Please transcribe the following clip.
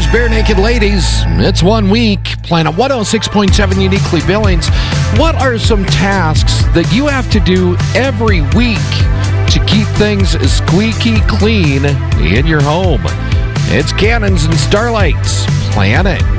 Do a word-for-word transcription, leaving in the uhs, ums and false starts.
Bare Naked Ladies. It's one week. Planet one oh six point seven Uniquely Billings. What are some tasks that you have to do every week to keep things squeaky clean in your home? It's Cannons and Starlights. Planet